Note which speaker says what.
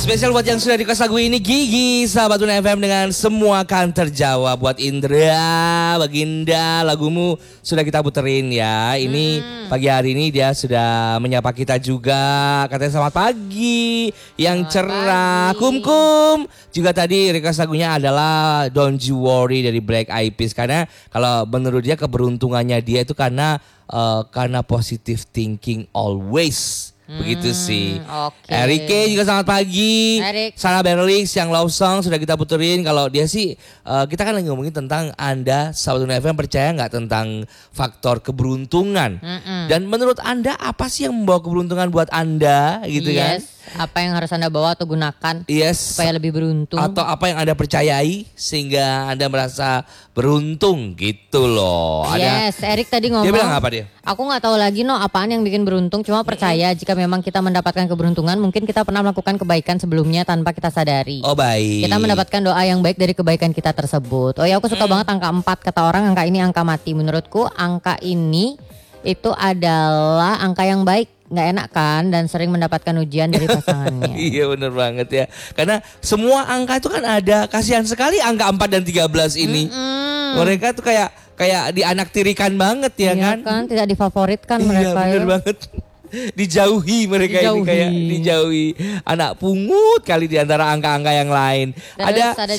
Speaker 1: Spesial buat yang sudah request lagu ini, Gigi, sahabat Tuna FM dengan semua kan terjawab. Buat Indra, Baginda, lagumu sudah kita puterin ya. Ini pagi hari ini dia sudah menyapa kita juga. Katanya selamat pagi, yang cerah. Kum juga tadi request lagunya adalah Don't You Worry dari Black Eyed Peas. Karena kalau menurut dia keberuntungannya dia itu karena positive thinking always. Begitu sih.
Speaker 2: Okay.
Speaker 1: Erike juga selamat pagi. Sarah Berlix yang love song sudah kita puterin. Kalau dia sih kita kan lagi ngomongin tentang Anda sahabat Tuna FM percaya nggak tentang faktor keberuntungan. Dan menurut Anda apa sih yang membawa keberuntungan buat Anda gitu kan?
Speaker 2: Apa yang harus Anda bawa atau gunakan supaya lebih beruntung?
Speaker 1: Atau apa yang Anda percayai sehingga Anda merasa beruntung gitu loh.
Speaker 2: Erik tadi ngomong.
Speaker 1: Dia bilang apa dia?
Speaker 2: Aku nggak tahu lagi apaan yang bikin beruntung. Cuma percaya jika memang kita mendapatkan keberuntungan, mungkin kita pernah melakukan kebaikan sebelumnya tanpa kita sadari.
Speaker 1: Oh baik.
Speaker 2: Kita mendapatkan doa yang baik dari kebaikan kita tersebut. Oh ya, aku suka banget angka 4. Kata orang angka ini angka mati. Menurutku angka ini itu adalah angka yang baik. Nggak enak kan, dan sering mendapatkan ujian dari pasangannya.
Speaker 1: Iya bener banget ya. Karena semua angka itu kan ada. Kasihan sekali angka 4 dan 13 ini. Mereka tuh kayak dianaktirikan banget ya kan.
Speaker 2: Tidak difavoritkan mereka.
Speaker 1: Iya bener banget. Dijauhi mereka ini, kayak dijauhi. Anak pungut kali di antara angka-angka yang lain.
Speaker 2: Terus ada